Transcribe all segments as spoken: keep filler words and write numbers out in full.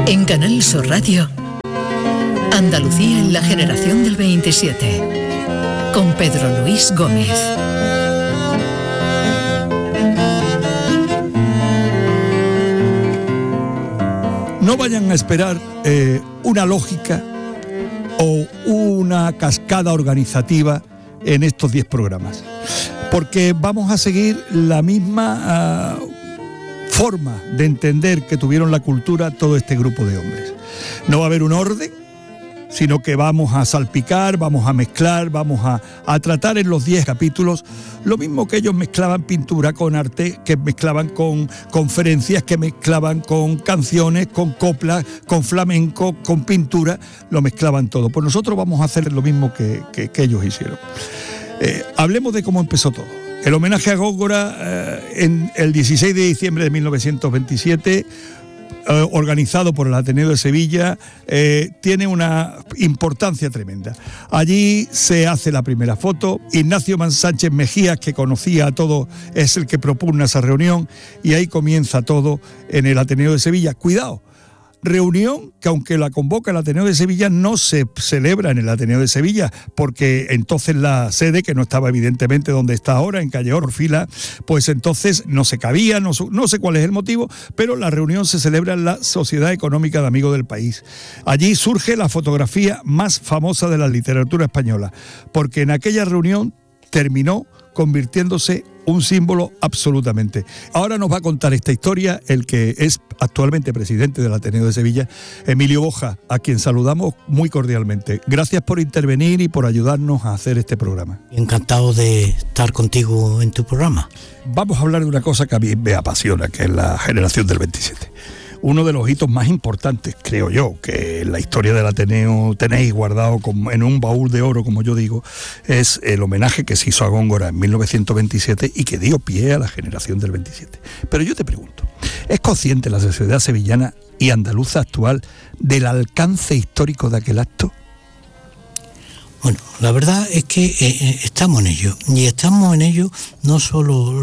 En Canal Sur Radio, Andalucía en la generación del veintisiete, con Pedro Luis Gómez. No vayan a esperar eh, una lógica o una cascada organizativa en estos diez programas, porque vamos a seguir la misma uh, forma de entender que tuvieron la cultura todo este grupo de hombres. No va a haber un orden, sino que vamos a salpicar, vamos a mezclar, vamos a, a tratar en los diez capítulos lo mismo que ellos mezclaban pintura con arte, que mezclaban con conferencias, que mezclaban con canciones, con coplas, con flamenco, con pintura, lo mezclaban todo. Pues nosotros vamos a hacer lo mismo que, que, que ellos hicieron. Eh, hablemos de cómo empezó todo. El homenaje a Góngora eh, en el dieciséis de diciembre de mil novecientos veintisiete, eh, organizado por el Ateneo de Sevilla, eh, tiene una importancia tremenda. Allí se hace la primera foto. Ignacio Sánchez Mejías, que conocía a todos, es el que propugna esa reunión, y ahí comienza todo en el Ateneo de Sevilla. Cuidado. Reunión que, aunque la convoca el Ateneo de Sevilla, no se celebra en el Ateneo de Sevilla, porque entonces la sede, que no estaba evidentemente donde está ahora, en calle Orfila, pues entonces no se cabía, no, no sé cuál es el motivo, pero la reunión se celebra en la Sociedad Económica de Amigos del País. Allí surge la fotografía más famosa de la literatura española, porque en aquella reunión terminó convirtiéndose un símbolo absolutamente. Ahora nos va a contar esta historia el que es actualmente presidente del Ateneo de Sevilla, Emilio Boja, a quien saludamos muy cordialmente. Gracias por intervenir y por ayudarnos a hacer este programa. Encantado de estar contigo en tu programa. Vamos a hablar de una cosa que a mí me apasiona, que es la generación del veintisiete. Uno de los hitos más importantes, creo yo, que en la historia del Ateneo tenéis guardado como en un baúl de oro, como yo digo, es el homenaje que se hizo a Góngora en mil novecientos veintisiete y que dio pie a la generación del veintisiete. Pero yo te pregunto, ¿es consciente la sociedad sevillana y andaluza actual del alcance histórico de aquel acto? Bueno, la verdad es que eh, estamos en ello, y estamos en ello no solo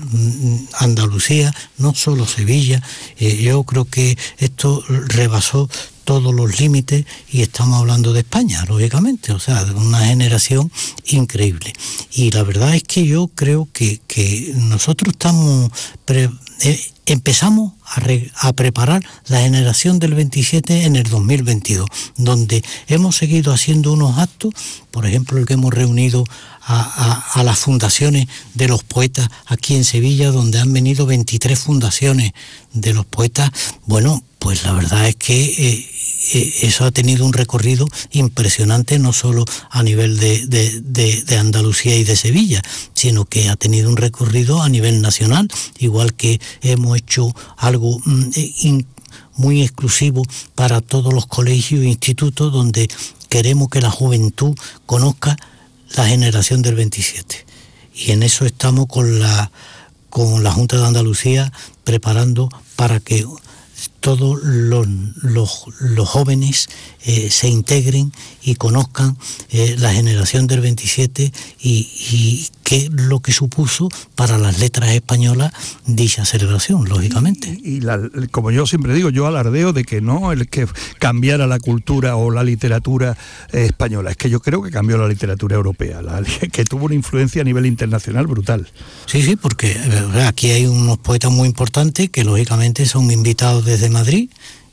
Andalucía, no solo Sevilla. Eh, yo creo que esto rebasó todos los límites y estamos hablando de España, lógicamente, o sea, de una generación increíble. Y la verdad es que yo creo que, que nosotros estamos... Pre- eh, empezamos a, re, a preparar la generación del veintisiete en el dos mil veintidós, donde hemos seguido haciendo unos actos, por ejemplo, el que hemos reunido a, a, a las fundaciones de los poetas aquí en Sevilla, donde han venido veintitrés fundaciones de los poetas. Bueno, pues la verdad es que eh, eh, eso ha tenido un recorrido impresionante, no solo a nivel de, de, de, de Andalucía y de Sevilla, sino que ha tenido un recorrido a nivel nacional, igual que hemos hecho algo mm, in, muy exclusivo para todos los colegios e institutos, donde queremos que la juventud conozca la generación del veintisiete. Y en eso estamos con la, con la Junta de Andalucía preparando para que todos los, los, los jóvenes eh, se integren y conozcan eh, la generación del veintisiete y, y qué es lo que supuso para las letras españolas dicha celebración, lógicamente. Y, y la, como yo siempre digo, yo alardeo de que no el que cambiara la cultura o la literatura eh, española, es que yo creo que cambió la literatura europea, la, que tuvo una influencia a nivel internacional brutal. Sí, sí, porque eh, aquí hay unos poetas muy importantes que lógicamente son invitados desde Madrid,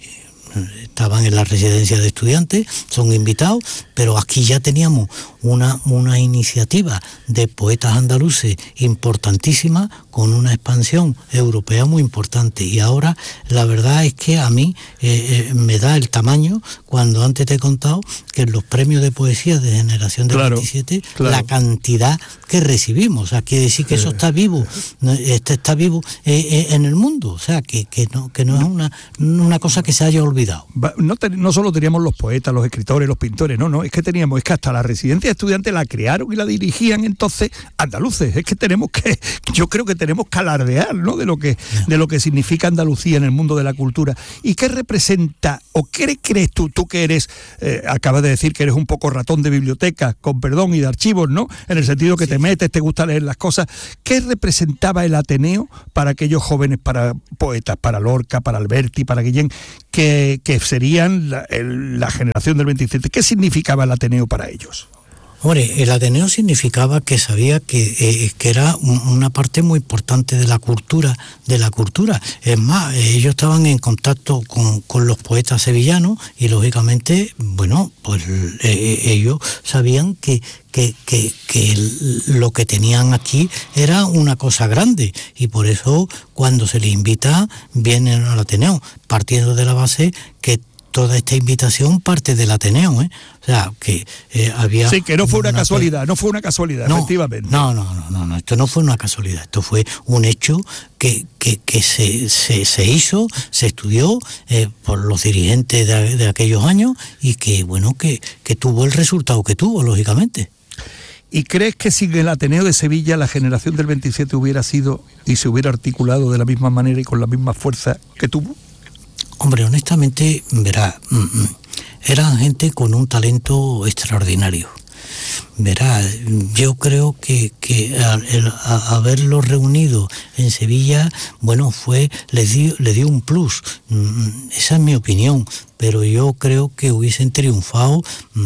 estaban en la residencia de estudiantes, son invitados, pero aquí ya teníamos una, una iniciativa de poetas andaluces importantísima, con una expansión europea muy importante. Y ahora la verdad es que a mí eh, eh, me da el tamaño, cuando antes te he contado que en los premios de poesía de generación del claro, veintisiete, claro. la cantidad que recibimos, o sea, quiere decir que eso está vivo, este está vivo eh, eh, en el mundo, o sea, que, que, no, que no es una, una cosa que se haya olvidado. No, te, no solo teníamos los poetas, los escritores, los pintores, no, no, es que teníamos, es que hasta la residencia de estudiantes la crearon y la dirigían entonces andaluces. Es que tenemos que, yo creo que tenemos que alardear, ¿no?, de lo que, de lo que significa Andalucía en el mundo de la cultura. ¿Y qué representa, o qué crees tú, tú que eres, eh, acabas de decir que eres un poco ratón de biblioteca, con perdón, y de archivos, ¿no?, en el sentido que sí. te metes, te gusta leer las cosas. ¿Qué representaba el Ateneo para aquellos jóvenes, para poetas, para Lorca, para Alberti, para Guillén? que, que serían la, el, la generación del veintisiete. ¿Qué significaba el Ateneo para ellos? Hombre, el Ateneo significaba que sabía que, eh, que era un, una parte muy importante de la cultura, de la cultura. Es más, eh, ellos estaban en contacto con, con los poetas sevillanos y lógicamente, bueno, pues eh, ellos sabían que, que, que, que lo que tenían aquí era una cosa grande y por eso cuando se les invita vienen al Ateneo, partiendo de la base que toda esta invitación parte del Ateneo, ¿eh? O sea, que eh, había... Sí, que no fue una, una casualidad, no fue una casualidad, no, efectivamente. No, no, no, no, no, esto no fue una casualidad, esto fue un hecho que, que, que se, se, se hizo, se estudió eh, por los dirigentes de, de aquellos años y que, bueno, que, que tuvo el resultado que tuvo, lógicamente. ¿Y crees que sin el Ateneo de Sevilla la generación del veintisiete hubiera sido y se hubiera articulado de la misma manera y con la misma fuerza que tuvo? Hombre, honestamente, verá, eran gente con un talento extraordinario. Verá, yo creo que, que el, el, a, haberlo reunido en Sevilla, bueno, fue, le dio, le dio un plus. Esa es mi opinión, pero yo creo que hubiesen triunfado.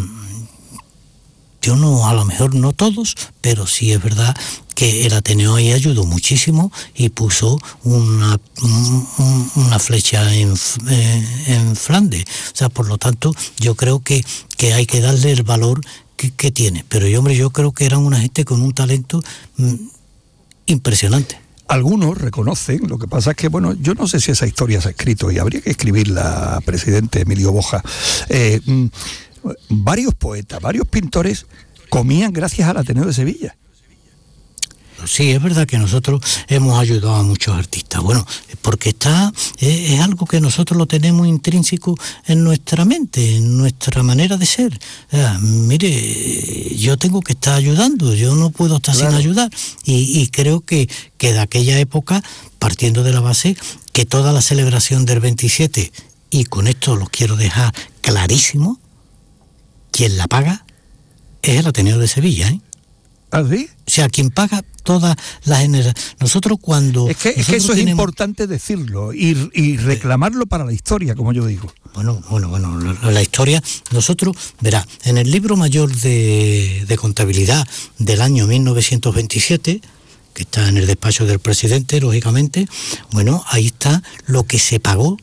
Yo no, a lo mejor no todos, pero sí es verdad que el Ateneo ahí ayudó muchísimo y puso una, un, una flecha en, en Flandes. O sea, por lo tanto, yo creo que, que hay que darle el valor que, que tiene. Pero yo, hombre, yo creo que eran una gente con un talento mm, impresionante. Algunos reconocen, lo que pasa es que, bueno, yo no sé si esa historia se ha escrito y habría que escribirla, presidente Emilio Boja. Eh, mm, varios poetas, varios pintores comían gracias al Ateneo de Sevilla. Sí, es verdad que nosotros hemos ayudado a muchos artistas, bueno, porque está es, es algo que nosotros lo tenemos intrínseco en nuestra mente, en nuestra manera de ser. O sea, mire, yo tengo que estar ayudando, yo no puedo estar claro. sin ayudar, y, y creo que, que de aquella época, partiendo de la base, que toda la celebración del veintisiete, y con esto lo quiero dejar clarísimo, quien la paga es el Ateneo de Sevilla, ¿eh? ¿Ah, sí? O sea, quien paga todas las generaciones. Nosotros cuando... Es que, es que eso tenemos... es importante decirlo y, y reclamarlo para la historia, como yo digo. Bueno, bueno, bueno, la, la historia, nosotros, verá, en el libro mayor de, de contabilidad del año mil novecientos veintisiete, que está en el despacho del presidente, lógicamente, bueno, ahí está lo que se pagó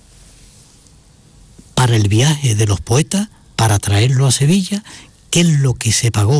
para el viaje de los poetas, para traerlo a Sevilla, qué es lo que se pagó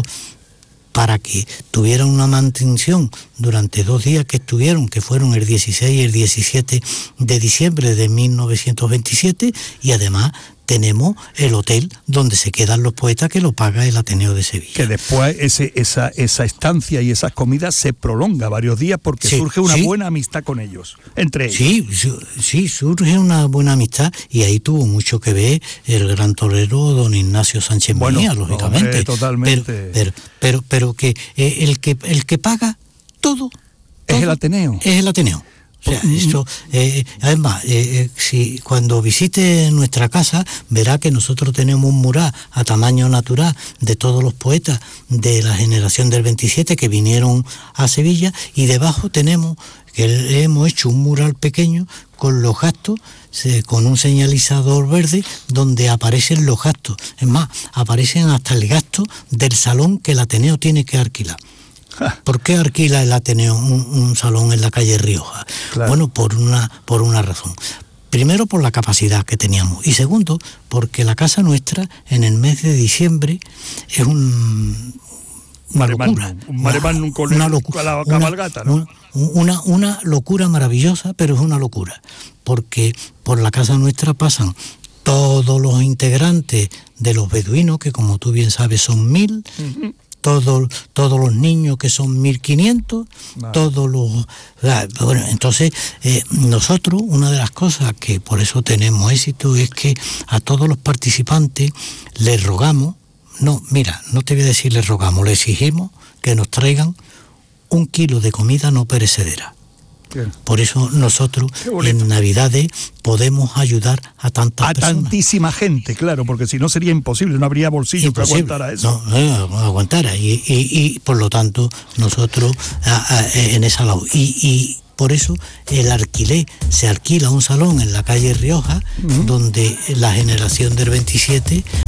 para que tuvieran una mantención durante dos días que estuvieron, que fueron el dieciséis y el diecisiete de diciembre de mil novecientos veintisiete, y además tenemos el hotel donde se quedan los poetas que lo paga el Ateneo de Sevilla. Que después ese, esa, esa estancia y esas comidas se prolonga varios días porque sí, surge una sí. buena amistad con ellos, entre ellos. Sí, sí, surge una buena amistad y ahí tuvo mucho que ver el gran torero don Ignacio Sánchez bueno, Mejía, lógicamente. Hombre, totalmente. Pero, pero, pero, pero que eh, el que el que paga todo, todo es el Ateneo. Es el Ateneo. O sea, esto, eh, además, eh, si cuando visite nuestra casa, verá que nosotros tenemos un mural a tamaño natural de todos los poetas de la generación del veintisiete que vinieron a Sevilla, y debajo tenemos que hemos hecho un mural pequeño con los gastos, se, con un señalizador verde donde aparecen los gastos. Es más, aparecen hasta el gasto del salón que el Ateneo tiene que alquilar. ¿Por qué alquila el Ateneo un, un salón en la calle Rioja? Claro. Bueno, por una, por una razón. Primero, por la capacidad que teníamos. Y segundo, porque la casa nuestra, en el mes de diciembre, es un, una locura. Un maremán con una locura. La cabalgata, ¿no? Una, una locura maravillosa, pero es una locura. Porque por la casa nuestra pasan todos los integrantes de los beduinos, que como tú bien sabes son mil, uh-huh. Todos, todos los niños que son mil quinientos, vale. Todos los... Bueno, entonces, eh, nosotros, una de las cosas que por eso tenemos éxito es que a todos los participantes les rogamos, no, mira, no te voy a decir les rogamos, les exigimos que nos traigan un kilo de comida no perecedera. Bien. Por eso nosotros en Navidades podemos ayudar a tantas a personas. A tantísima gente, claro, porque si no sería imposible, no habría bolsillo imposible. que aguantara eso. No, no, no aguantara, y, y, y por lo tanto nosotros a, a, en esa labor. Y, y por eso el alquiler, se alquila un salón en la calle Rioja, uh-huh. donde la generación del veintisiete